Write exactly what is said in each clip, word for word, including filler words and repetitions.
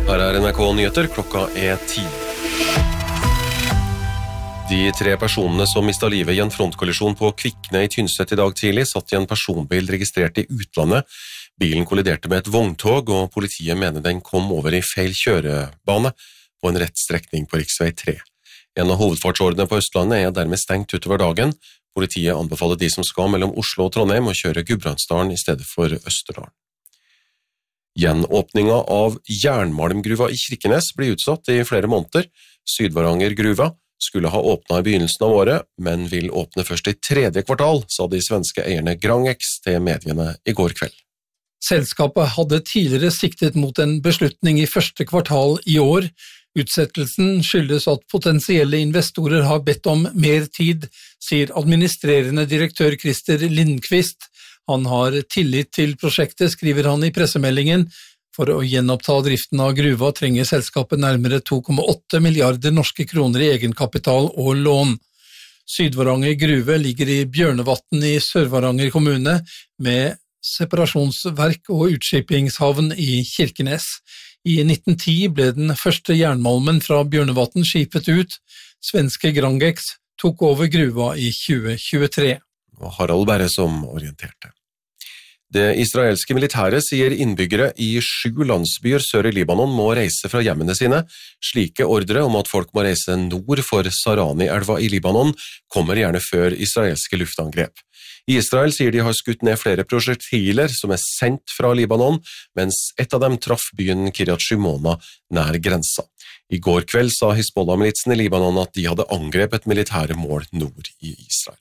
Her er N R K Nyheter, klokka er ti. De tre personene som mistet livet i en frontkollisjon på Kvikne i Tynset i dag tidlig, satt i en personbil registrert i utlandet. Bilen kolliderte med et vogntog, og politiet mener den kom over i feil kjørebane på en rett strekning på riksvei tre. En av hovedfartsårene på Østlandet er dermed stengt utover dagen. Politiet anbefaler de som skal mellom Oslo og Trondheim å kjøre Gudbrandsdalen i stedet for Østerdalen. Gjenåpninga av jernmalmgruva i Kirkenes blir utsatt i flere måneder. Sydvaranger-gruva skulle ha åpnet i begynnelsen av året, men vil åpne først i tredje kvartal, sa de svenske eierne Grangex til mediene i går kveld. Selskapet hadde tidligere siktet mot en beslutning i første kvartal i år. Utsettelsen skyldes at potensielle investorer har bedt om mer tid, sier administrerende direktør Christer Lindqvist. Han har tillit til prosjektet, skriver han i pressemeldingen. For å gjenoppta driften av gruva trenger selskapet nærmere to komma åtte milliarder norske kroner i egenkapital og lån. Sydvaranger gruve ligger i Bjørnevatn i Sør-Varanger kommune, med separasjonsverk og utskippingshavn i Kirkenes. I nitten ti ble den første jernmalmen fra Bjørnevatn skipet ut. Svenske Grangex tok over gruva i tjue tjuetre. Og Harald Berre som orienterte. Det israelske militæret sier innbyggere i sju landsbyer sør i Libanon må reise fra hjemmene sine. Slike ordre om at folk må reise nord for Sarani-elva i Libanon kommer gjerne før israelske luftangrep. Israel sier de har skutt ned flere prosjektiler som er sendt fra Libanon, mens et av dem traff byen Kiryat Shimona nær grensa. I går kveld sa Hizbollah-militsen i Libanon at de hadde angrepet militære mål nord i Israel.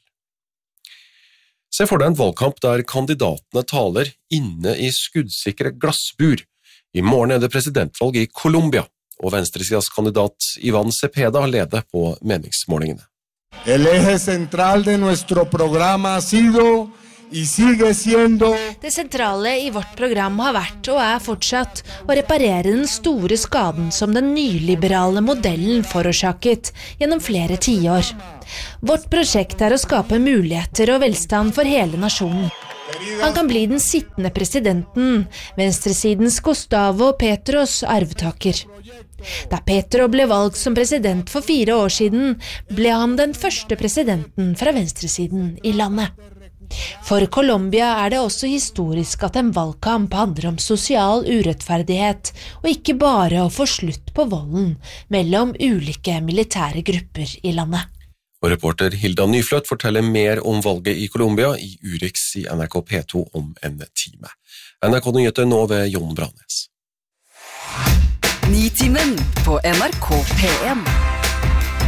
Se for deg en valgkamp der kandidatene taler inne i skuddsikre glassbur. I morgen er det presidentvalg i Colombia, og venstresidas kandidat Ivan Cepeda leder på meningsmålingene. El eje central de nuestro programa ha sido y sigue siendo. Det sentrale i vårt program har vært og er fortsatt å reparere den store skaden som den nyliberale modellen forårsaket gjennom flere tiår. Vårt prosjekt er å skape muligheter og velstand for hele nasjonen. Han kan bli den sittende presidenten, venstresidens Gustavo Petros arvtaker. Da Petro ble valgt som president for fire år siden, ble han den første presidenten fra venstresiden i landet. For Colombia er det også historisk at en valgkamp handler om sosial urettferdighet, og ikke bare å få slutt på volden mellom ulike militære grupper i landet. Og reporter Hilda Nyfløt forteller mer om valget i Colombia i Urix i N R K P to om en time. N R K Nyheter nå ved Jon Brannes. Nitimen på N R K P en.